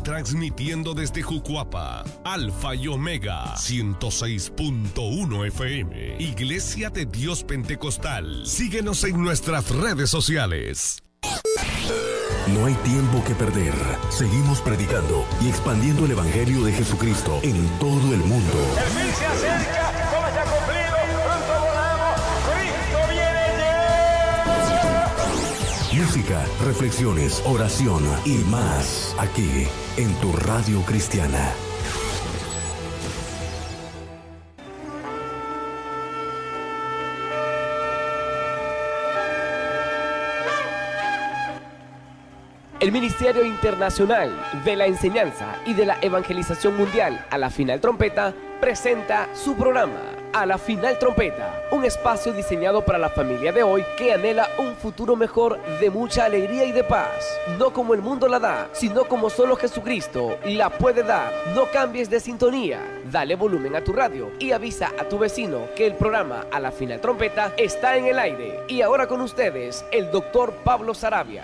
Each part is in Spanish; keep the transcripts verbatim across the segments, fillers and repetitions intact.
transmitiendo desde Jucuapa, Alfa y Omega, ciento seis punto uno F M, Iglesia de Dios Pentecostal. Síguenos en nuestras redes sociales. No hay tiempo que perder. Seguimos predicando y expandiendo el Evangelio de Jesucristo en todo el mundo. El fin se acerca, todo se ha cumplido, pronto volamos, Cristo viene ya. Música, reflexiones, oración y más aquí en tu radio cristiana. El Ministerio Internacional de la Enseñanza y de la Evangelización Mundial A la Final Trompeta presenta su programa A la Final Trompeta, un espacio diseñado para la familia de hoy que anhela un futuro mejor de mucha alegría y de paz, no como el mundo la da, sino como solo Jesucristo la puede dar. No cambies de sintonía, dale volumen a tu radio y avisa a tu vecino que el programa A la Final Trompeta está en el aire. Y ahora con ustedes, el doctor Pablo Saravia.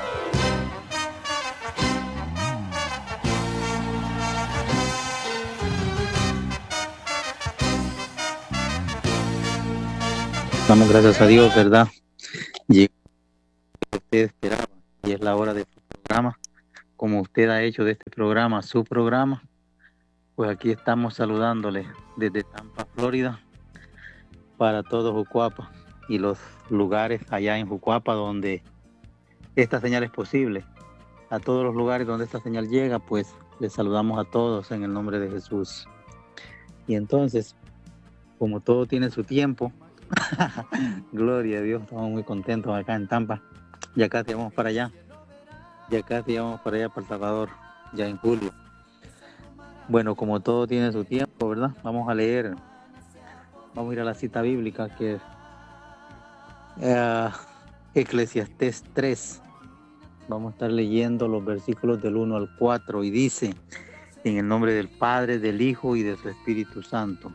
Damos gracias a Dios, ¿verdad? Llegó lo que usted esperaba y es la hora de su programa. Como usted ha hecho de este programa su programa, pues aquí estamos saludándole desde Tampa, Florida, para todo Jucuapa y los lugares allá en Jucuapa donde esta señal es posible. A todos los lugares donde esta señal llega, pues les saludamos a todos en el nombre de Jesús. Y entonces, como todo tiene su tiempo, gloria a Dios, estamos muy contentos acá en Tampa. Ya casi vamos para allá. Ya casi vamos para allá, para El Salvador, ya en julio. Bueno, como todo tiene su tiempo, ¿verdad? Vamos a leer. Vamos a ir a la cita bíblica que es uh, Eclesiastés tres. Vamos a estar leyendo los versículos del uno al cuatro y dice: en el nombre del Padre, del Hijo y de su Espíritu Santo.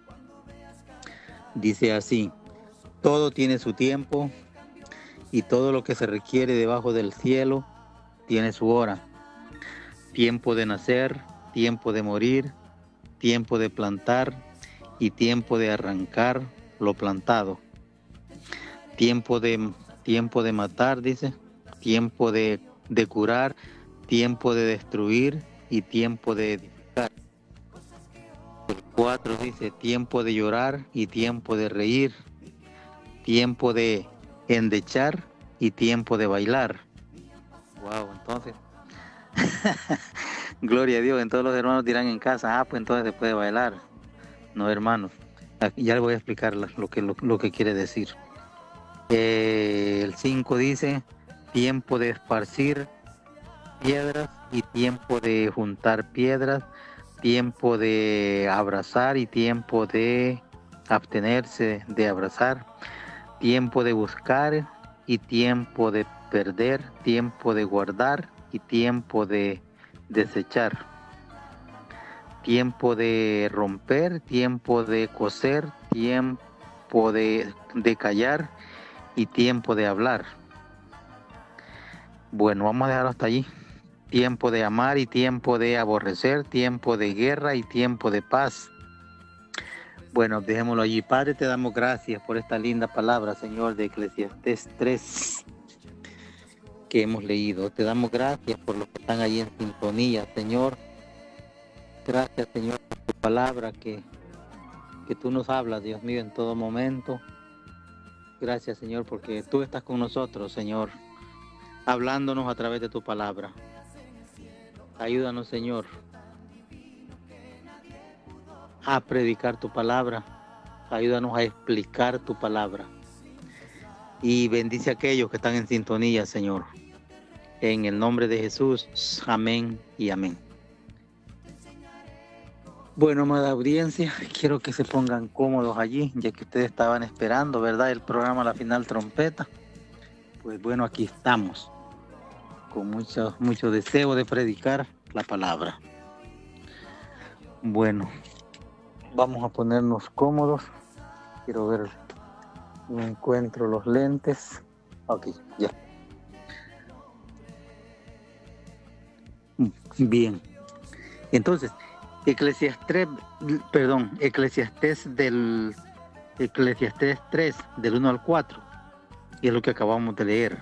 Dice así: todo tiene su tiempo y todo lo que se requiere debajo del cielo tiene su hora. Tiempo de nacer, tiempo de morir, tiempo de plantar y tiempo de arrancar lo plantado. Tiempo de, tiempo de matar, dice, tiempo de, de curar, tiempo de destruir y tiempo de edificar. El cuatro dice: tiempo de llorar y tiempo de reír, tiempo de endechar y tiempo de bailar. Wow, entonces, gloria a Dios. En todos los hermanos dirán en casa: ah, pues entonces se puede bailar. No, hermanos, ya les voy a explicar lo que, lo, lo que quiere decir. Eh, el cinco dice: tiempo de esparcir piedras y tiempo de juntar piedras, tiempo de abrazar y tiempo de abstenerse de abrazar, tiempo de buscar y tiempo de perder, tiempo de guardar y tiempo de desechar, tiempo de romper, tiempo de coser, tiempo de, de callar y tiempo de hablar. Bueno, vamos a dejarlo hasta allí. Tiempo de amar y tiempo de aborrecer, tiempo de guerra y tiempo de paz. Bueno, dejémoslo allí. Padre, te damos gracias por esta linda palabra, Señor, de Eclesiastés tres que hemos leído. Te damos gracias por los que están allí en sintonía, Señor. Gracias, Señor, por tu palabra que, que tú nos hablas, Dios mío, en todo momento. Gracias, Señor, porque tú estás con nosotros, Señor, hablándonos a través de tu palabra. Ayúdanos, Señor, a predicar tu palabra. Ayúdanos a explicar tu palabra. Y bendice a aquellos que están en sintonía, Señor. En el nombre de Jesús, amén y amén. Bueno, amada audiencia, quiero que se pongan cómodos allí, ya que ustedes estaban esperando, ¿verdad?, el programa La Final Trompeta. Pues bueno, aquí estamos, con mucho, mucho deseo de predicar la palabra. Bueno, vamos a ponernos cómodos. Quiero ver, no encuentro los lentes. Ok, ya. Bien. Entonces, Eclesiastés, perdón, Eclesiastés del Eclesiastés tres, del uno al cuatro, y es lo que acabamos de leer.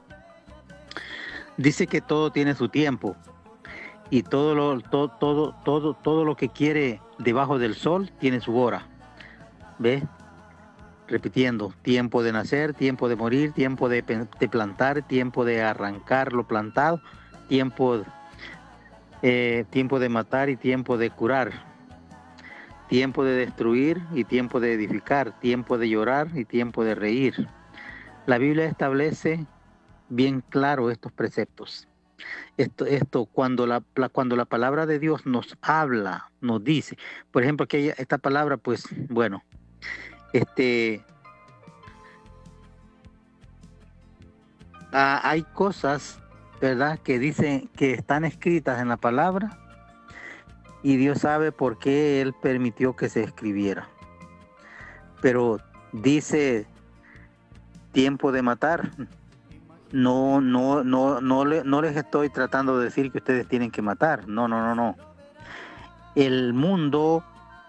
Dice que todo tiene su tiempo, y todo lo, todo, todo, todo, todo lo que quiere debajo del sol tiene su hora. ¿Ves? Repitiendo, tiempo de nacer, tiempo de morir, tiempo de, de plantar, tiempo de arrancar lo plantado, tiempo, eh, tiempo de matar y tiempo de curar, tiempo de destruir y tiempo de edificar, tiempo de llorar y tiempo de reír. La Biblia establece bien claro estos preceptos. Esto, esto cuando la, la cuando la palabra de Dios nos habla, nos dice, por ejemplo, que esta palabra, pues, bueno, este, ah, hay cosas, ¿verdad?, que dicen que están escritas en la palabra y Dios sabe por qué Él permitió que se escribiera. Pero dice tiempo de matar. No, no, no, no, le, no les estoy tratando de decir que ustedes tienen que matar. No, no, no, no. El mundo,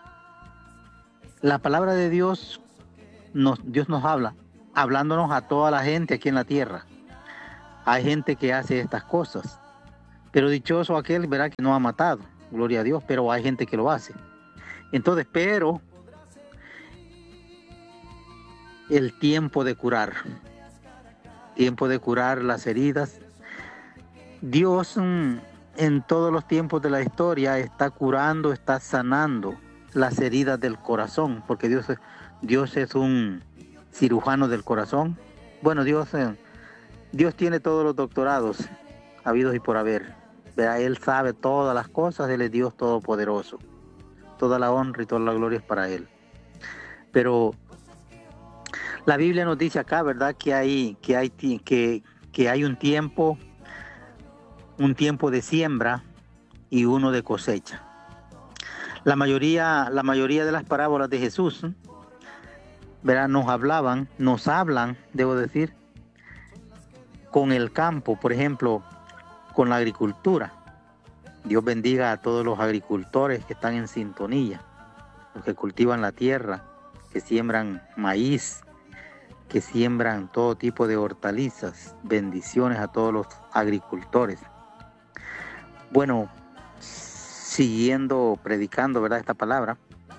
la palabra de Dios, nos, Dios nos habla, hablándonos a toda la gente aquí en la tierra. Hay gente que hace estas cosas, pero dichoso aquel, verá, que no ha matado, gloria a Dios, pero hay gente que lo hace. Entonces, pero el tiempo de curar, tiempo de curar las heridas. Dios mm, en todos los tiempos de la historia está curando, está sanando las heridas del corazón, porque Dios, Dios es un cirujano del corazón. Bueno, Dios, eh, Dios tiene todos los doctorados habidos y por haber. ¿Verdad? Él sabe todas las cosas, Él es Dios todopoderoso. Toda la honra y toda la gloria es para Él. Pero la Biblia nos dice acá, ¿verdad?, que hay, que hay, que, que hay un tiempo, un tiempo de siembra y uno de cosecha. La mayoría, la mayoría de las parábolas de Jesús, ¿verdad?, nos hablaban, nos hablan, debo decir, con el campo, por ejemplo, con la agricultura. Dios bendiga a todos los agricultores que están en sintonía, los que cultivan la tierra, que siembran maíz, que siembran todo tipo de hortalizas. Bendiciones a todos los agricultores. Bueno, siguiendo predicando, ¿verdad?, esta palabra,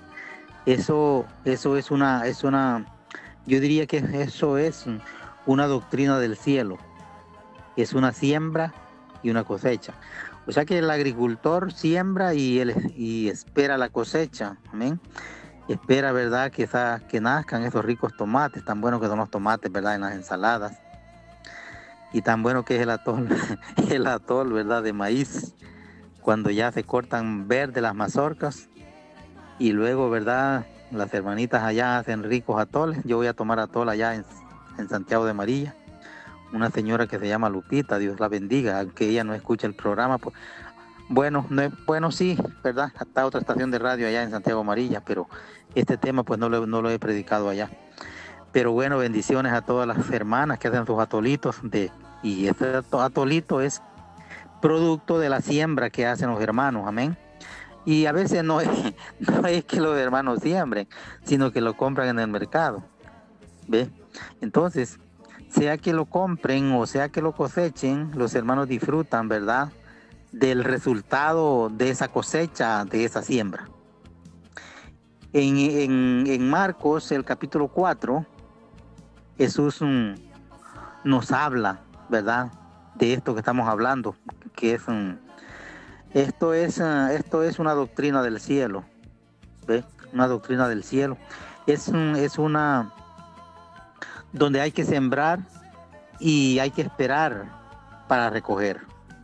eso, eso es una, es una, yo diría que eso es una doctrina del cielo. Es una siembra y una cosecha. O sea que el agricultor siembra y, él, y espera la cosecha. Amén. Espera, ¿verdad?, que, esa, que nazcan esos ricos tomates, tan buenos que son los tomates, ¿verdad?, en las ensaladas. Y tan bueno que es el atol, el atol, ¿verdad?, de maíz, cuando ya se cortan verdes las mazorcas. Y luego, ¿verdad?, las hermanitas allá hacen ricos atoles. Yo voy a tomar atol allá en, en Santiago de Marilla. Una señora que se llama Lupita, Dios la bendiga, aunque ella no escucha el programa, pues, bueno, no es, bueno sí, ¿verdad? Está otra estación de radio allá en Santiago Amarilla, pero este tema pues no lo, no lo he predicado allá. Pero bueno, bendiciones a todas las hermanas que hacen sus atolitos, de, y este atolito es producto de la siembra que hacen los hermanos, amén. Y a veces no es, no es que los hermanos siembren, sino que lo compran en el mercado, ¿ve? Entonces, sea que lo compren o sea que lo cosechen, los hermanos disfrutan, ¿verdad?, del resultado de esa cosecha, de esa siembra. En, en, en Marcos, el capítulo cuatro, Jesús um, nos habla, ¿verdad?, de esto que estamos hablando, que es um, esto es uh, esto es una doctrina del cielo, ¿ves? Una doctrina del cielo. Es, um, es una donde hay que sembrar y hay que esperar para recoger.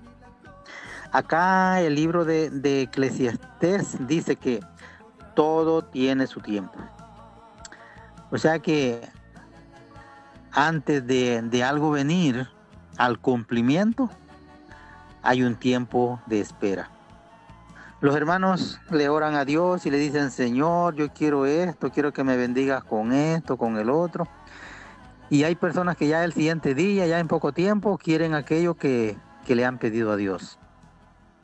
Acá el libro de, de Eclesiastés dice que todo tiene su tiempo. O sea que antes de, de algo venir al cumplimiento, hay un tiempo de espera. Los hermanos le oran a Dios y le dicen: Señor, yo quiero esto, quiero que me bendigas con esto, con el otro. Y hay personas que ya el siguiente día, ya en poco tiempo, quieren aquello que, que le han pedido a Dios.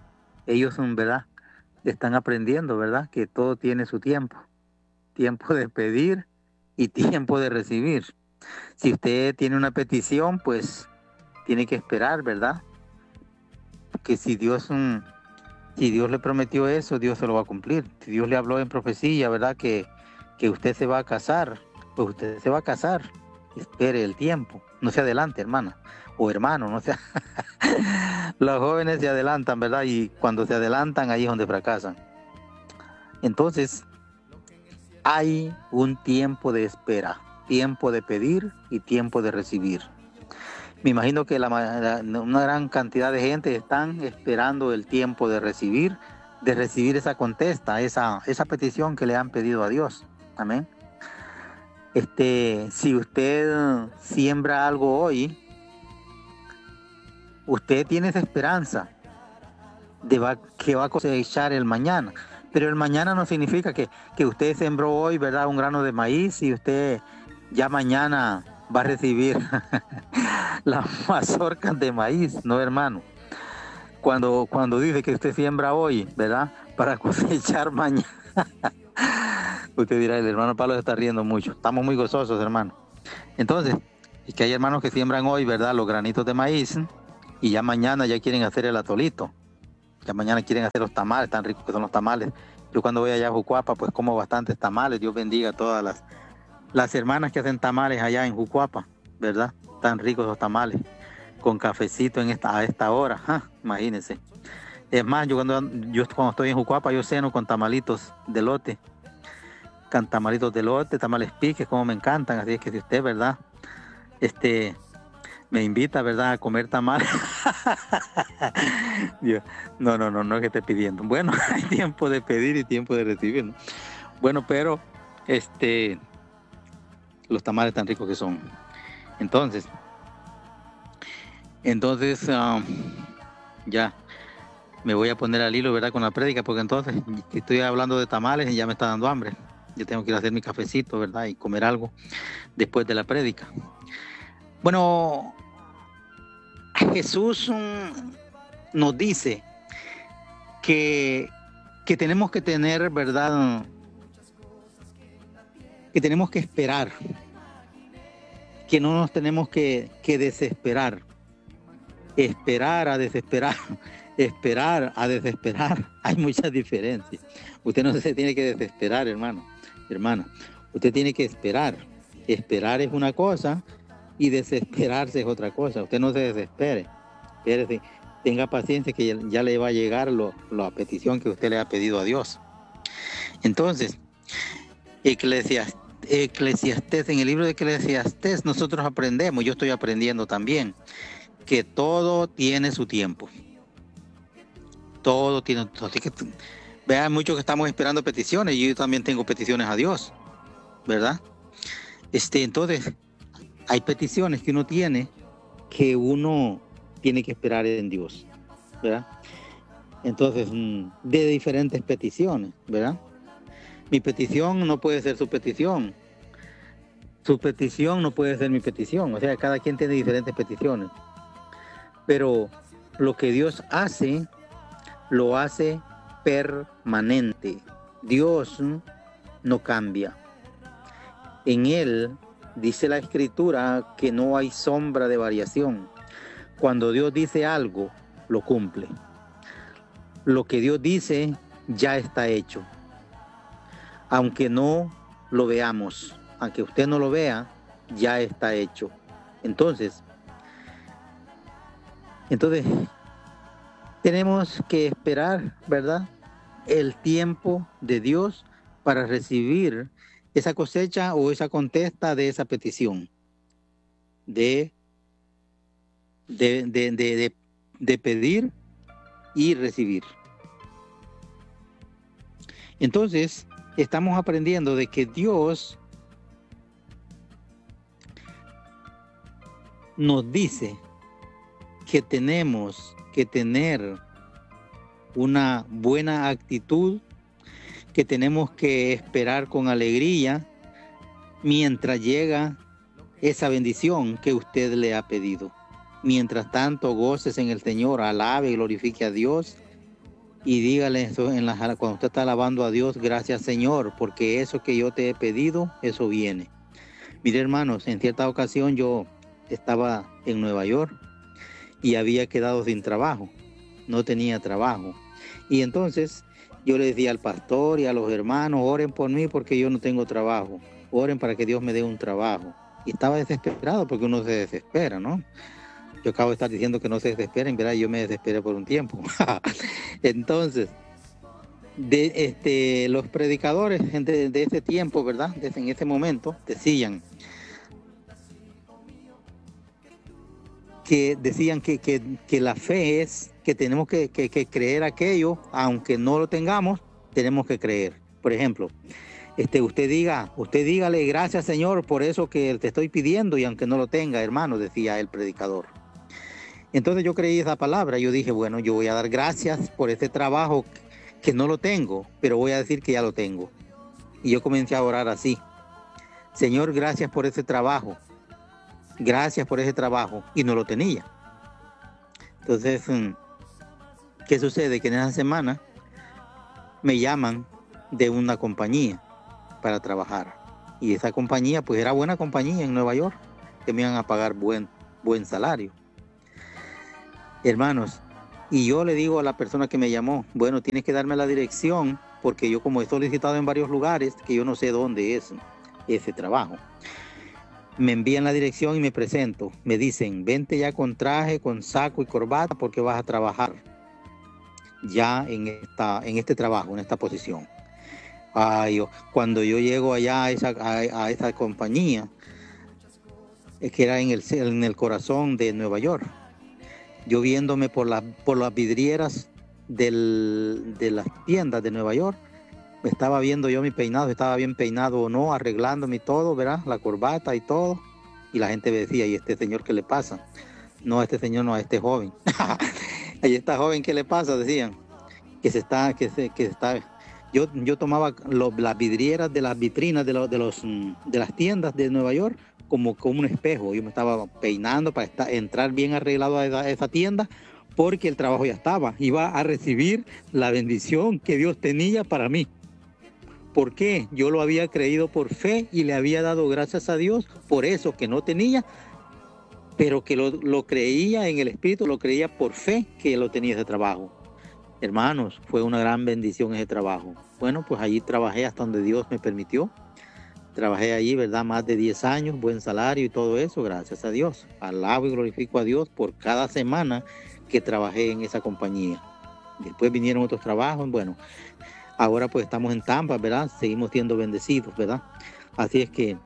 ellos son, ¿verdad? Están aprendiendo, ¿verdad? Que todo tiene su tiempo. Tiempo de pedir y tiempo de recibir. Si usted tiene una petición, pues tiene que esperar, ¿verdad? Que si Dios, um, si Dios le prometió eso, Dios se lo va a cumplir. Si Dios le habló en profecía, ¿verdad? Que, que usted se va a casar, pues usted se va a casar. Espere el tiempo. No se adelante, hermana. O hermano, no sea. Los jóvenes se adelantan, ¿verdad? Y cuando se adelantan, ahí es donde fracasan. Entonces, hay un tiempo de espera, tiempo de pedir y tiempo de recibir. Me imagino que la, la, una gran cantidad de gente están esperando el tiempo de recibir, de recibir esa contesta, esa, esa petición que le han pedido a Dios. Amén. Este, si usted siembra algo hoy, usted tiene esa esperanza de va, que va a cosechar el mañana. Pero el mañana no significa que, que usted sembró hoy, ¿verdad?, un grano de maíz y usted ya mañana va a recibir las mazorcas de maíz, no, hermano. Cuando, cuando dice que usted siembra hoy, ¿verdad?, para cosechar mañana, usted dirá, el hermano Pablo se está riendo mucho. Estamos muy gozosos, hermano. Entonces, es que hay hermanos que siembran hoy, ¿verdad?, los granitos de maíz y ya mañana ya quieren hacer el atolito. Ya mañana quieren hacer los tamales, tan ricos que son los tamales. Yo cuando voy allá a Jucuapa, pues como bastantes tamales. Dios bendiga a todas las, las hermanas que hacen tamales allá en Jucuapa, ¿verdad? Tan ricos los tamales, con cafecito en esta, a esta hora, ¿ja? Imagínense. Es más, yo cuando, yo cuando estoy en Jucuapa, yo ceno con tamalitos de lote, con tamalitos de lote, tamales piques, como me encantan. Así es que si usted, ¿verdad?, este... me invita, ¿verdad?, a comer tamales. No, no, no, no es que esté pidiendo. Bueno, hay tiempo de pedir y tiempo de recibir, ¿no? Bueno, pero este, los tamales tan ricos que son. Entonces, entonces, um, ya, me voy a poner al hilo, ¿verdad?, con la prédica, porque entonces, si estoy hablando de tamales, ya me está dando hambre. Yo tengo que ir a hacer mi cafecito, ¿verdad?, y comer algo después de la prédica. Bueno, Jesús um, nos dice que, que tenemos que tener, ¿verdad?, que tenemos que esperar, que no nos tenemos que, que desesperar. Esperar a desesperar, esperar a desesperar, hay muchas diferencias. Usted no se tiene que desesperar, hermano, hermana. Usted tiene que esperar. Esperar es una cosa y desesperarse es otra cosa. Usted no se desespere. Espérese, tenga paciencia que ya, ya le va a llegar lo, la petición que usted le ha pedido a Dios. Entonces, Eclesiastés, Eclesiastés, en el libro de Eclesiastés nosotros aprendemos, yo estoy aprendiendo también, que todo tiene su tiempo. Todo tiene, así que vean mucho que estamos esperando peticiones, y yo también tengo peticiones a Dios, ¿verdad? Este, entonces, hay peticiones que uno tiene que uno tiene que esperar en Dios, ¿verdad? Entonces, de diferentes peticiones, ¿verdad? Mi petición no puede ser su petición. Su petición no puede ser mi petición. O sea, cada quien tiene diferentes peticiones. Pero lo que Dios hace, lo hace permanente. Dios no cambia. En Él, dice la Escritura, que no hay sombra de variación. Cuando Dios dice algo, lo cumple. Lo que Dios dice, ya está hecho. Aunque no lo veamos, aunque usted no lo vea, ya está hecho. Entonces, entonces tenemos que esperar, ¿verdad?, el tiempo de Dios para recibir esa cosecha o esa contesta de esa petición de, de, de, de, de, de pedir y recibir. Entonces, estamos aprendiendo de que Dios nos dice que tenemos que tener una buena actitud, que tenemos que esperar con alegría mientras llega esa bendición que usted le ha pedido. Mientras tanto, goces en el Señor, alabe y glorifique a Dios y dígale eso en la, cuando usted está alabando a Dios, gracias Señor, porque eso que yo te he pedido, eso viene. Mire, hermanos, en cierta ocasión yo estaba en Nueva York y había quedado sin trabajo, no tenía trabajo. Y entonces yo le decía al pastor y a los hermanos, oren por mí porque yo no tengo trabajo, oren para que Dios me dé un trabajo. Y estaba desesperado porque uno se desespera, ¿no? Yo acabo de estar diciendo que no se desesperen, ¿verdad? Yo me desesperé por un tiempo. Entonces, de, este, los predicadores de, de ese tiempo, ¿verdad? Desde en ese momento decían que, decían que, que, que la fe es que tenemos que, que, que creer aquello, aunque no lo tengamos, tenemos que creer. Por ejemplo, este, usted diga, usted dígale gracias Señor por eso que te estoy pidiendo y aunque no lo tenga, hermano, decía el predicador. Entonces yo creí esa palabra, yo dije, bueno, yo voy a dar gracias por ese trabajo que no lo tengo, pero voy a decir que ya lo tengo. Y yo comencé a orar así, Señor, gracias por ese trabajo, gracias por ese trabajo, y no lo tenía. Entonces, ¿qué sucede? Que en esa semana me llaman de una compañía para trabajar, y esa compañía pues era buena compañía en Nueva York, que me iban a pagar buen, buen salario. Hermanos, y yo le digo a la persona que me llamó, bueno, tienes que darme la dirección, porque yo como he solicitado en varios lugares, que yo no sé dónde es ese trabajo. Me envían la dirección y me presento. Me dicen, vente ya con traje, con saco y corbata, porque vas a trabajar ya en, esta, en este trabajo, en esta posición. Ay, yo, cuando yo llego allá a esa, a, a esa compañía, es que era en el, en el corazón de Nueva York, yo viéndome por, la, por las vidrieras del, de las tiendas de Nueva York, me estaba viendo yo mi peinado, estaba bien peinado o no, arreglándome y todo, ¿verdad? La corbata y todo. Y la gente me decía, ¿y este señor qué le pasa? No, a este señor no, a este joven. ¿Y esta joven qué le pasa? Decían, que se está, que se, que está... Yo, yo tomaba lo, las vidrieras de las vitrinas de, lo, de, los, de las tiendas de Nueva York como, como un espejo. Yo me estaba peinando para estar, entrar bien arreglado a esa, a esa tienda, porque el trabajo ya estaba. Iba a recibir la bendición que Dios tenía para mí. ¿Por qué? Yo lo había creído por fe y le había dado gracias a Dios por eso que no tenía, pero que lo, lo creía en el Espíritu, lo creía por fe que lo tenía ese trabajo. Hermanos, fue una gran bendición ese trabajo. Bueno, pues allí trabajé hasta donde Dios me permitió. Trabajé allí, ¿verdad? Más de diez años, buen salario y todo eso, gracias a Dios. Alabo y glorifico a Dios por cada semana que trabajé en esa compañía. Después vinieron otros trabajos, bueno, ahora pues estamos en Tampa, ¿verdad? Seguimos siendo bendecidos, ¿verdad? Así es que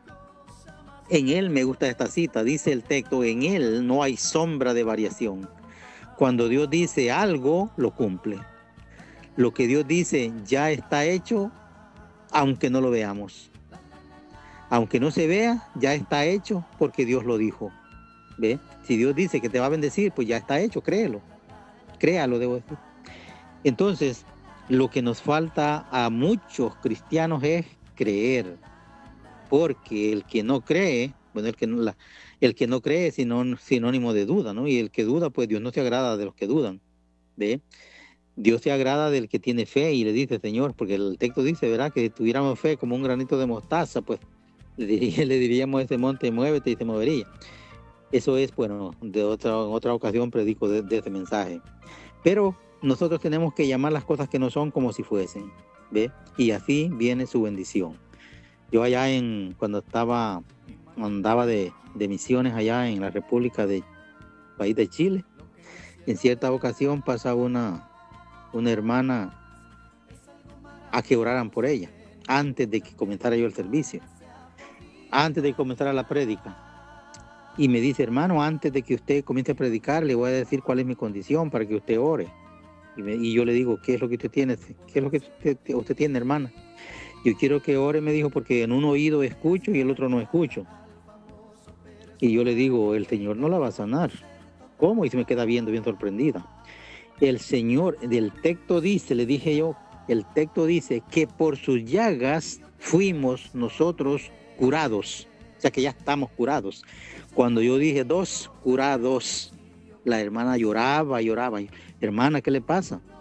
en Él me gusta esta cita, dice el texto, en Él no hay sombra de variación. Cuando Dios dice algo, lo cumple. Lo que Dios dice ya está hecho, aunque no lo veamos. Aunque no se vea, ya está hecho porque Dios lo dijo. ¿Ve? Si Dios dice que te va a bendecir, pues ya está hecho, créelo. Créalo, debo decir. Entonces, lo que nos falta a muchos cristianos es creer. Porque el que no cree, bueno, el que no, la, el que no cree es sinónimo de duda, ¿no? Y el que duda, pues Dios no se agrada de los que dudan. ¿Ve? Dios se agrada del que tiene fe y le dice, Señor, porque el texto dice, ¿verdad? Que si tuviéramos fe como un granito de mostaza, pues le, diría, le diríamos a ese monte, muévete y se movería. Eso es, bueno, de otra, en otra ocasión predico de, de ese mensaje. Pero nosotros tenemos que llamar las cosas que no son como si fuesen, ¿ve? Y así viene su bendición. Yo allá en, cuando estaba, andaba de, de misiones allá en la República del país de Chile, en cierta ocasión pasaba una, una hermana a que oraran por ella, antes de que comenzara yo el servicio, antes de que comenzara la prédica. Y me dice, hermano, antes de que usted comience a predicar, le voy a decir cuál es mi condición para que usted ore. Y, me, y yo le digo, ¿qué es lo que usted tiene? ¿Qué es lo que usted, usted tiene, hermana? Yo quiero que ore, me dijo, porque en un oído escucho y el otro no escucho. Y yo le digo, el Señor no la va a sanar. ¿Cómo? Y se me queda viendo, bien sorprendida. El Señor, del texto dice, le dije yo, el texto dice que por sus llagas fuimos nosotros curados. O sea que ya estamos curados. Cuando yo dije dos, curados, la hermana lloraba, lloraba. Hermana, ¿qué le pasa?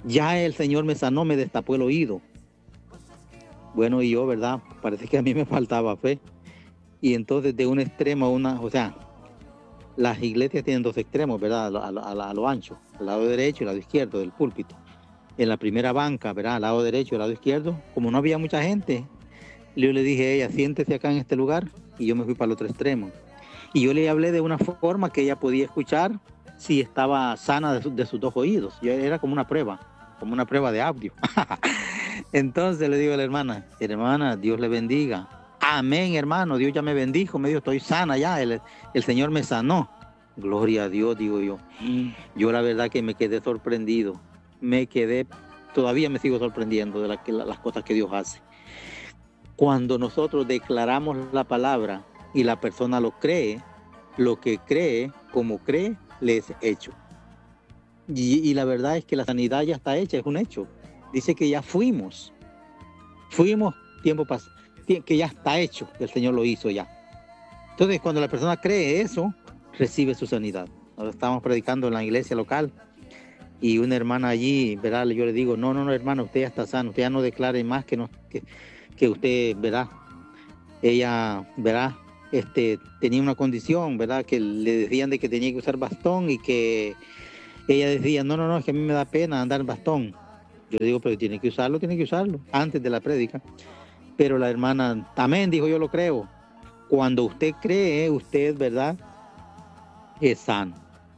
Ya el Señor me sanó, me destapó el oído. Bueno, y yo, ¿verdad? Parece que a mí me faltaba fe. Y entonces de un extremo a una, o sea, las iglesias tienen dos extremos, ¿verdad? A lo, a lo, a lo ancho, al lado derecho y al lado izquierdo del púlpito. En la primera banca, ¿verdad? Al lado derecho y al lado izquierdo, como no había mucha gente, yo le dije a ella, siéntese acá en este lugar, y yo me fui para el otro extremo. Y yo le hablé de una forma que ella podía escuchar si estaba sana de, su, de sus dos oídos. Yo, era como una prueba, como una prueba de audio. Entonces le digo a la hermana, hermana, Dios le bendiga. Amén, hermano, Dios ya me bendijo, me dijo, estoy sana ya, el, el Señor me sanó. Gloria a Dios, digo yo. Yo la verdad que me quedé sorprendido, me quedé, todavía me sigo sorprendiendo de la, la, las cosas que Dios hace. Cuando nosotros declaramos la palabra y la persona lo cree, lo que cree, como cree, le es hecho. Y, y la verdad es que la sanidad ya está hecha, es un hecho. Dice que ya fuimos, fuimos tiempo pasado, que ya está hecho, el Señor lo hizo ya. Entonces, cuando la persona cree eso, recibe su sanidad. Ahora estamos predicando en la iglesia local y una hermana allí, ¿verdad? Yo le digo, no, no, no, hermano, usted ya está sano, usted ya no declare más que, no, que, que usted, ¿verdad? Ella, ¿verdad? Este, tenía una condición, ¿verdad? Que le decían de que tenía que usar bastón y que ella decía, no, no, no, es que a mí me da pena andar en bastón. Yo le digo, pero tiene que usarlo, tiene que usarlo, antes de la prédica. Pero la hermana, amén, dijo, yo lo creo. Cuando usted cree, usted, ¿verdad?, es sano.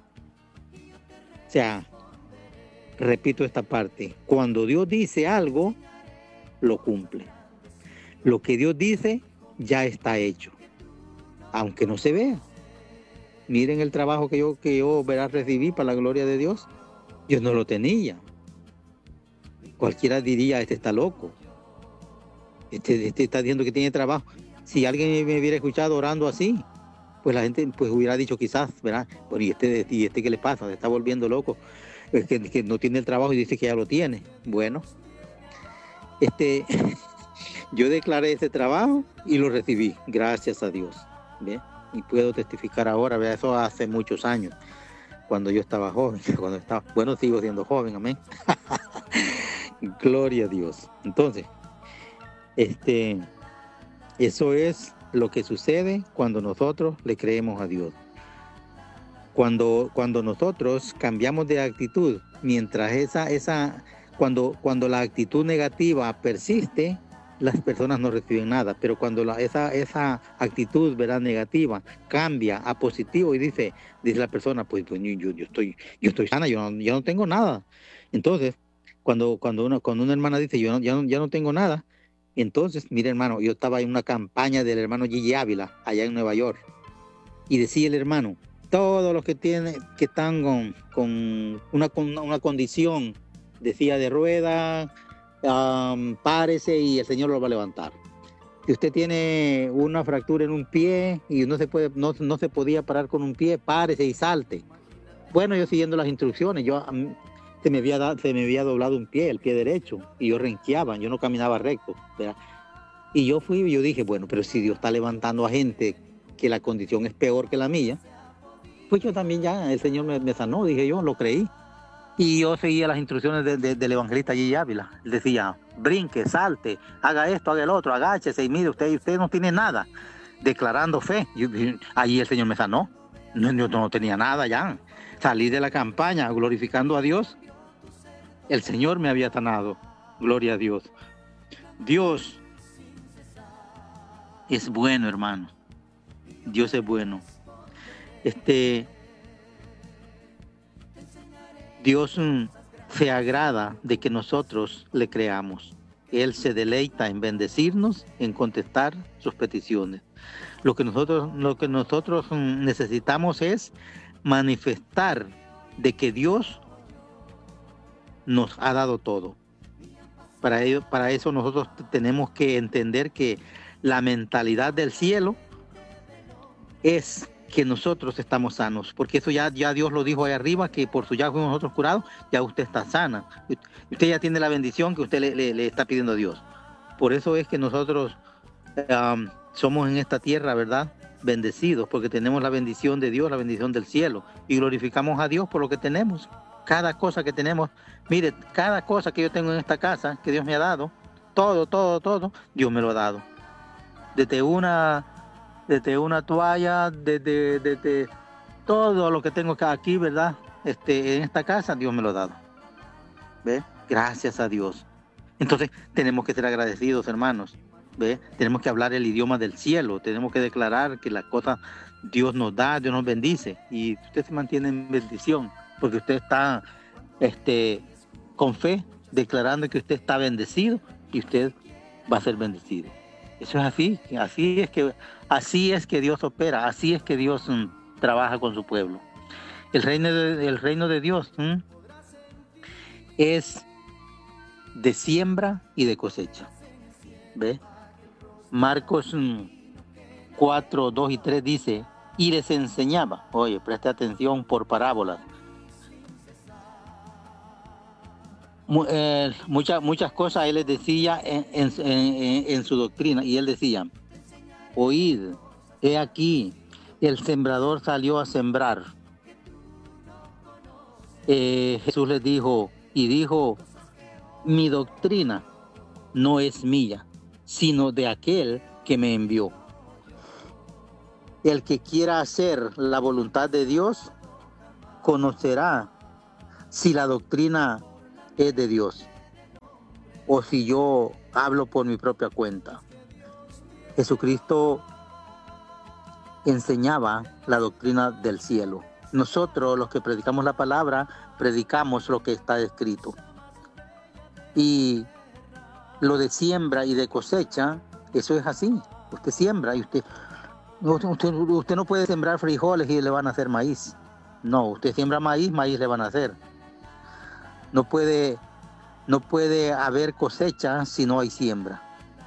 O sea, repito esta parte, cuando Dios dice algo, lo cumple. Lo que Dios dice, ya está hecho, aunque no se vea. Miren el trabajo que yo, que yo ¿verdad?, recibí para la gloria de Dios. Yo no lo tenía. Cualquiera diría, este está loco. Este, este está diciendo que tiene trabajo. Si alguien me hubiera escuchado orando así, pues la gente pues hubiera dicho quizás, ¿verdad? Bueno, ¿y este, y este qué le pasa? Se está volviendo loco. Es que, que no tiene el trabajo y dice que ya lo tiene. Bueno, este, yo declaré ese trabajo y lo recibí, gracias a Dios. ¿Ve? Y puedo testificar ahora, ¿ve? Eso hace muchos años, cuando yo estaba joven, cuando estaba, bueno, sigo siendo joven, amén. Gloria a Dios. Entonces, Este, eso es lo que sucede cuando nosotros le creemos a Dios. Cuando, cuando nosotros cambiamos de actitud, mientras esa, esa, cuando, cuando la actitud negativa persiste, las personas no reciben nada. Pero cuando la, esa, esa actitud, ¿verdad?, negativa cambia a positivo y dice, dice la persona, pues, pues yo, yo estoy, yo estoy sana, yo no, yo no tengo nada. Entonces, cuando, cuando, una, cuando una hermana dice, yo no, ya, no, ya no tengo nada, entonces, mire, hermano, yo estaba en una campaña del hermano Gigi Ávila, allá en Nueva York, y decía el hermano, todos los que tienen, que están con, con, una, con una condición, decía, de rueda, um, párese y el Señor lo va a levantar. Si usted tiene una fractura en un pie y no se puede, no, no se podía parar con un pie, párese y salte. Bueno, yo siguiendo las instrucciones, yo se me había, se me había doblado un pie, el pie derecho, y yo renqueaba, yo no caminaba recto, ¿verdad? Y yo fui y yo dije, bueno, pero si Dios está levantando a gente que la condición es peor que la mía, pues yo también ya, el Señor me, me sanó, dije yo, lo creí. Y yo seguía las instrucciones de, de, del evangelista Gigi Ávila. Él decía, brinque, salte, haga esto, haga el otro, agáchese y mire, usted, usted no tiene nada, declarando fe. Yo, ahí el Señor me sanó, no, yo no tenía nada ya. Salí de la campaña glorificando a Dios. El Señor me había sanado. Gloria a Dios. Dios es bueno, hermano. Dios es bueno. Este, Dios mm, se agrada de que nosotros le creamos. Él se deleita en bendecirnos, en contestar sus peticiones. Lo que nosotros, lo que nosotros mm, necesitamos es manifestar de que Dios nos ha dado todo. Para ello, para eso nosotros tenemos que entender que la mentalidad del cielo es que nosotros estamos sanos, porque eso ya, ya Dios lo dijo ahí arriba, que por su llaga fuimos nosotros curados, ya usted está sana. Usted ya tiene la bendición que usted le, le, le está pidiendo a Dios. Por eso es que nosotros um, somos en esta tierra, ¿verdad?, bendecidos, porque tenemos la bendición de Dios, la bendición del cielo, y glorificamos a Dios por lo que tenemos. cada cosa que tenemos, mire, cada cosa que yo tengo en esta casa, que Dios me ha dado, todo, todo, todo, Dios me lo ha dado. Desde una, desde una toalla, desde, desde todo lo que tengo aquí, ¿verdad? Este, en esta casa, Dios me lo ha dado. ¿Ve? Gracias a Dios. Entonces, tenemos que ser agradecidos, hermanos. ¿Ve? Tenemos que hablar el idioma del cielo, tenemos que declarar que las cosas Dios nos da, Dios nos bendice, y usted se mantiene en bendición, porque usted está este, con fe, declarando que usted está bendecido, y usted va a ser bendecido. Eso es así, así es que, así es que Dios opera, así es que Dios mm, trabaja con su pueblo. El reino de, el reino de Dios mm, es de siembra y de cosecha. ¿Ve? Marcos cuatro, dos y tres dice, y les enseñaba, oye, preste atención por parábolas, eh, muchas, muchas cosas él les decía en, en, en, en su doctrina, y él decía, oíd, he aquí, el sembrador salió a sembrar. Eh, Jesús les dijo, y dijo, mi doctrina no es mía, sino de aquel que me envió. El que quiera hacer la voluntad de Dios, conocerá si la doctrina es de Dios, o si yo hablo por mi propia cuenta. Jesucristo enseñaba la doctrina del cielo. Nosotros, los que predicamos la palabra, predicamos lo que está escrito. Y lo de siembra y de cosecha, eso es así. Usted siembra y usted, usted, usted no puede sembrar frijoles y le van a hacer maíz. No, usted siembra maíz, maíz le van a hacer. No puede, no puede haber cosecha si no hay siembra.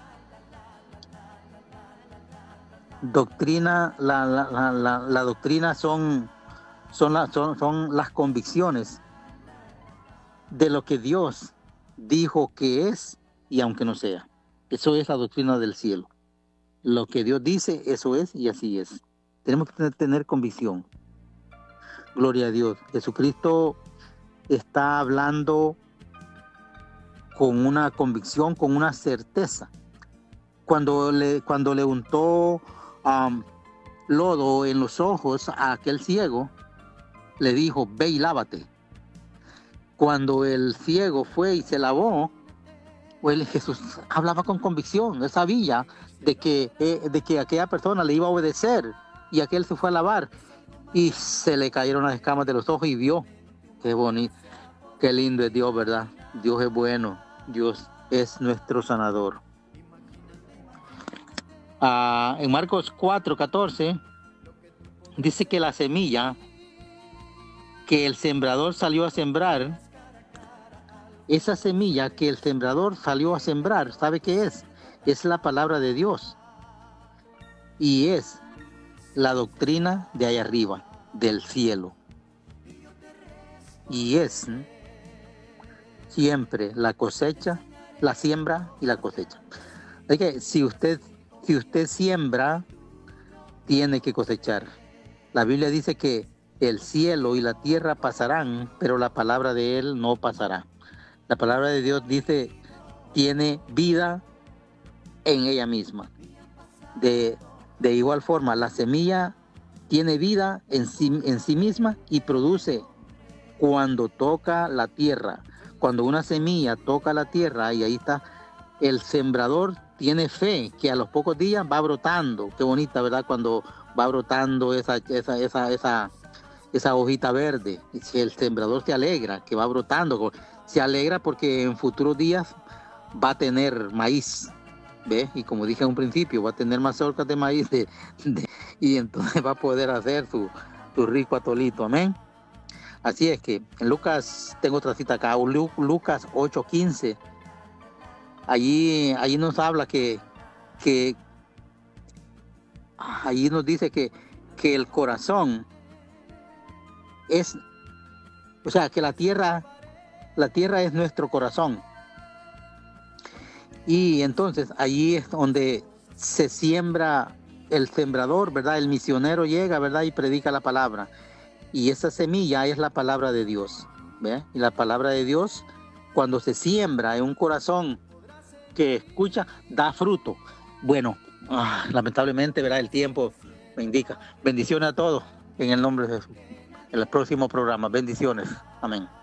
Doctrina, la, la, la, la, la doctrina son, son, la, son, son las convicciones de lo que Dios dijo que es, y aunque no sea. Eso es la doctrina del cielo. Lo que Dios dice, eso es y así es. Tenemos que tener, tener convicción. Gloria a Dios. Jesucristo está hablando con una convicción, con una certeza. Cuando le, cuando le untó um, lodo en los ojos a aquel ciego, le dijo, ve y lávate. Cuando el ciego fue y se lavó, pues Jesús hablaba con convicción. Él sabía de que, eh, de que aquella persona le iba a obedecer, y aquel se fue a lavar y se le cayeron las escamas de los ojos y vio. Qué bonito, qué lindo es Dios, ¿verdad? Dios es bueno, Dios es nuestro sanador. Ah, en Marcos cuatro, catorce dice que la semilla que el sembrador salió a sembrar, esa semilla que el sembrador salió a sembrar, ¿sabe qué es? Es la palabra de Dios. Y es la doctrina de allá arriba, del cielo. Y es ¿eh? siempre la cosecha, la siembra y la cosecha. Así que si usted, si usted siembra, tiene que cosechar. La Biblia dice que el cielo y la tierra pasarán, pero la palabra de Él no pasará. La palabra de Dios dice, tiene vida en ella misma. De, de igual forma, la semilla tiene vida en sí, en sí misma y produce cuando toca la tierra. Cuando una semilla toca la tierra, y ahí está, el sembrador tiene fe que a los pocos días va brotando. Qué bonita, ¿verdad? Cuando va brotando esa, esa, esa, esa, esa hojita verde. Y el sembrador se alegra que va brotando. Se alegra porque en futuros días va a tener maíz, ¿ve? Y como dije en un principio, va a tener mazorcas de maíz de, de, y entonces va a poder hacer su, su rico atolito, amén. Así es que en Lucas, tengo otra cita acá, Lucas ocho quince, allí, allí nos habla que, que allí nos dice que, que el corazón es, o sea, que la tierra La tierra es nuestro corazón. Y entonces allí es donde se siembra el sembrador, ¿verdad? El misionero llega, ¿verdad? Y predica la palabra. Y esa semilla es la palabra de Dios. ¿ve? Y la palabra de Dios, cuando se siembra en un corazón que escucha, da fruto. Bueno, ah, lamentablemente, ¿verdad? El tiempo me indica. Bendiciones a todos en el nombre de Jesús. En el próximo programa, bendiciones. Amén.